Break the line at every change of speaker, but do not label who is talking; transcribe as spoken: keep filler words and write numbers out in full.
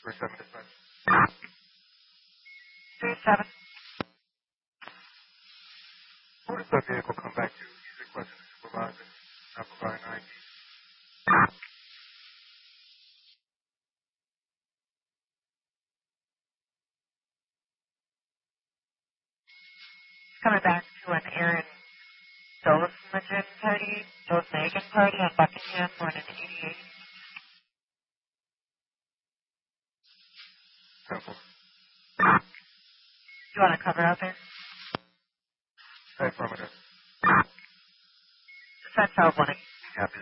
three seven dispatch.
three seven.
Where does that vehicle come back to? He's requesting the supervisor, not providing I D.
Coming back to an Aaron Dosmagen party, Dosmagen party on Buckingham, born in eighty-eight.
ten four.
Do you want to cover out there?
Affirmative.
That's one.
Copy that.